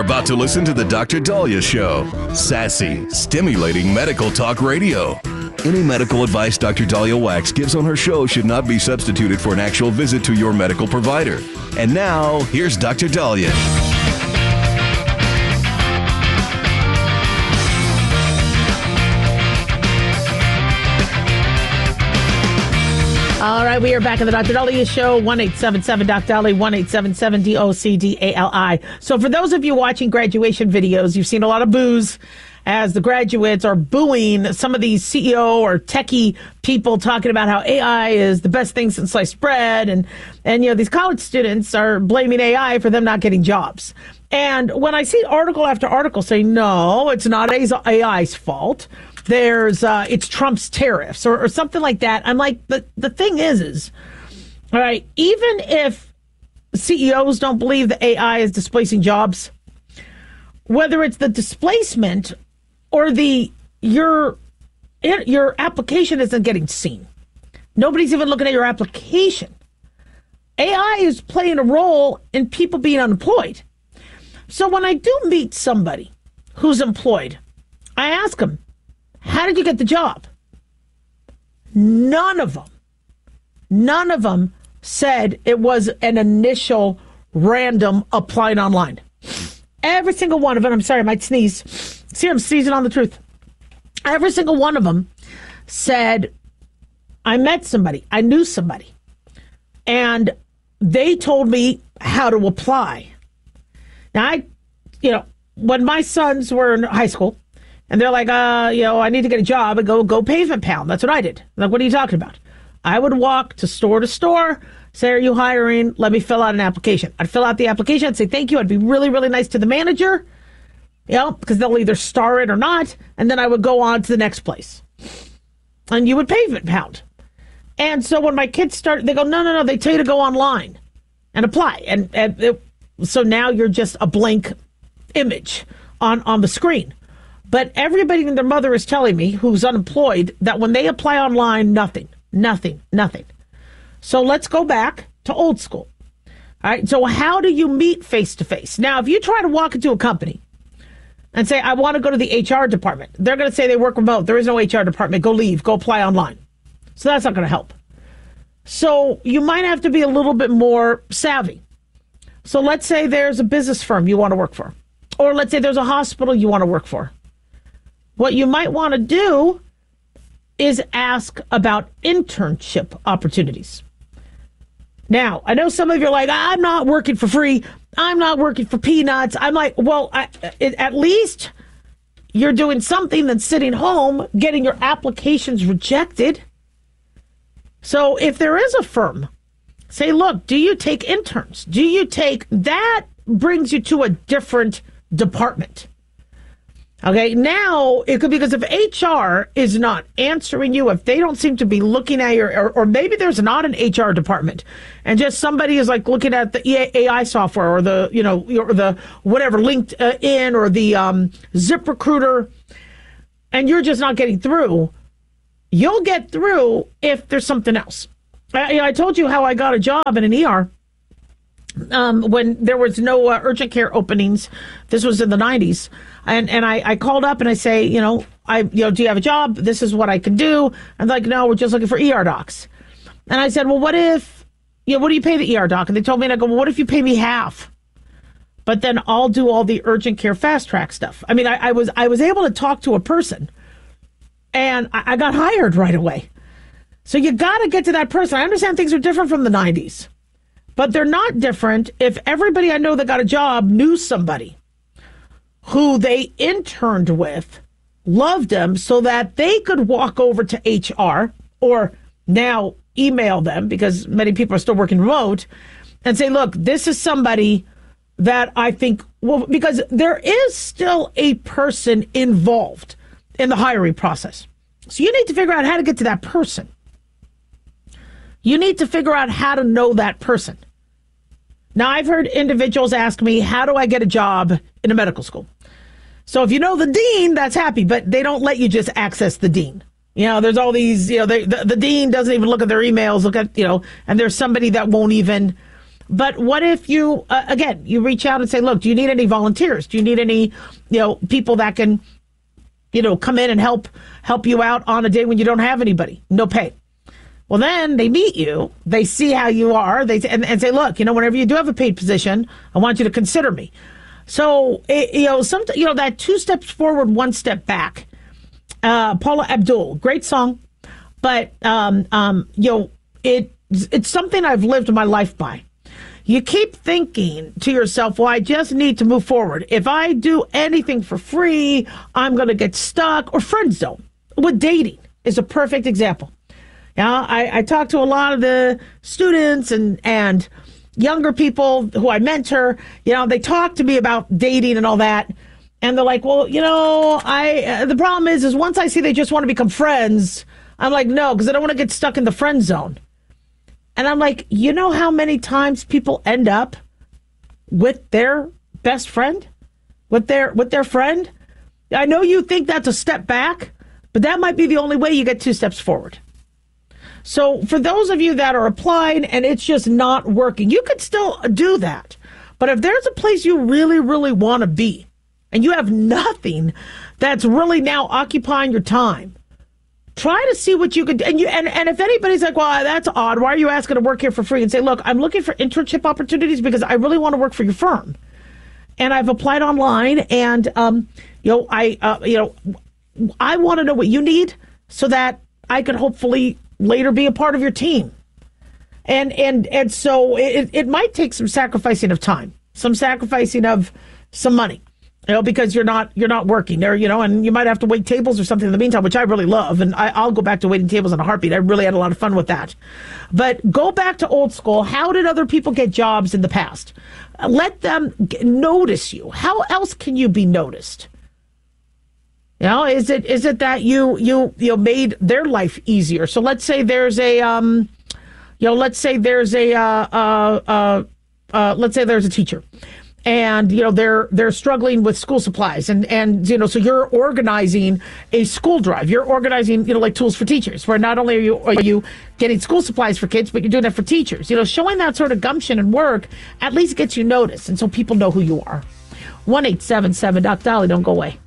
about to listen to the Dr. Dahlia Show. Sassy, stimulating medical talk radio. Any medical advice Dr. Dahlia Wax gives on her show should not be substituted for an actual visit to your medical provider. And now, here's Dr. Dahlia. All right, we are back at the Dr. Dahlia Show, 1-877-DOC-DALI, 1-877-DOC-DALI. So for those of you watching graduation videos, you've seen a lot of boos as the graduates are booing some of these CEO or techie people talking about how AI is the best thing since sliced bread. And you know, these college students are blaming AI for them not getting jobs. And when I see article after article saying, no, it's not AI's fault, it's Trump's tariffs or something like that. I'm like, the thing is, all right, even if CEOs don't believe that AI is displacing jobs, whether it's the displacement or your application isn't getting seen. Nobody's even looking at your application. AI is playing a role in people being unemployed. So when I do meet somebody who's employed, I ask them, how did you get the job? None of them said it was an initial random applying online. Every single one of them, I'm sorry, I might sneeze. See, I'm sneezing on the truth. Every single one of them said, I met somebody, I knew somebody, and they told me how to apply. Now, when my sons were in high school, and they're like, I need to get a job, and go pavement pound. That's what I did. Like, what are you talking about? I would walk to store, say, are you hiring? Let me fill out an application. I'd fill out the application. I'd say, thank you. I'd be really, really nice to the manager, because they'll either star it or not. And then I would go on to the next place. And you would pavement pound. And so when my kids start, they go, no. They tell you to go online and apply. So now you're just a blank image on the screen. But everybody and their mother is telling me who's unemployed that when they apply online, nothing. So let's go back to old school. All right. So how do you meet face to face? Now, if you try to walk into a company and say, I want to go to the HR department, they're going to say they work remote. There is no HR department. Go leave. Go apply online. So that's not going to help. So you might have to be a little bit more savvy. So let's say there's a business firm you want to work for, or let's say there's a hospital you want to work for. What you might want to do is ask about internship opportunities. Now, I know some of you are like, I'm not working for free. I'm not working for peanuts. I'm like, well, at least you're doing something than sitting home getting your applications rejected. So if there is a firm, say, look, do you take interns? That brings you to a different department. Okay, now it could be because if HR is not answering you, if they don't seem to be looking at your, or maybe there's not an HR department and just somebody is like looking at the AI software or the, or the whatever, LinkedIn or the ZipRecruiter, and you're just not getting through, you'll get through if there's something else. I told you how I got a job in an ER when there was no urgent care openings. This was in the 90s. And I called up and I say, do you have a job? This is what I can do. And like, no, we're just looking for ER docs. And I said, well, what if, what do you pay the ER doc? And they told me, and I go, well, what if you pay me half? But then I'll do all the urgent care fast track stuff. I mean, I was able to talk to a person and I got hired right away. So you got to get to that person. I understand things are different from the 90s, but they're not different if everybody I know that got a job knew somebody who they interned with, loved them, so that they could walk over to HR or now email them, because many people are still working remote, and say, look, this is somebody that I think, well, because there is still a person involved in the hiring process. So you need to figure out how to get to that person. You need to figure out how to know that person. Now, I've heard individuals ask me, how do I get a job in a medical school? So if you know the dean, that's happy, but they don't let you just access the dean. There's all these, the dean doesn't even look at their emails, and there's somebody that won't even But what if you, again, you reach out and say, look, do you need any volunteers? Do you need any, people that can, come in and help you out on a day when you don't have anybody? No pay. Well, then they meet you, they see how you are, and say, look, whenever you do have a paid position, I want you to consider me. So, that 2 steps forward, 1 step back. Paula Abdul, great song, but it's something I've lived my life by. You keep thinking to yourself, well, I just need to move forward. If I do anything for free, I'm going to get stuck. Or friend zone with dating is a perfect example. I talk to a lot of the students and younger people who I mentor. They talk to me about dating and all that. And they're like, well, the problem is once I see they just want to become friends, I'm like, no, because I don't want to get stuck in the friend zone. And I'm like, how many times people end up with their best friend, with their friend? I know you think that's a step back, but that might be the only way you get 2 steps forward. So for those of you that are applying and it's just not working, you could still do that. But if there's a place you really, really want to be and you have nothing that's really now occupying your time, try to see what you could do. And if anybody's like, well, that's odd, why are you asking to work here for free? And say, look, I'm looking for internship opportunities because I really want to work for your firm. And I've applied online and, I want to know what you need so that I could hopefully later be a part of your team. And so it might take some sacrificing of time, some sacrificing of some money, because you're not working there, and you might have to wait tables or something in the meantime, which I really love. And I'll go back to waiting tables in a heartbeat. I really had a lot of fun with that. But go back to old school. How did other people get jobs in the past? Let them notice you. How else can you be noticed? Is it that you made their life easier? So let's say there's a let's say there's a teacher, and they're struggling with school supplies, and so you're organizing a school drive. You're organizing like tools for teachers, where not only are you getting school supplies for kids, but you're doing it for teachers. Showing that sort of gumption and work at least gets you noticed, and so people know who you are. 1-877 Doc Dolly. Don't go away.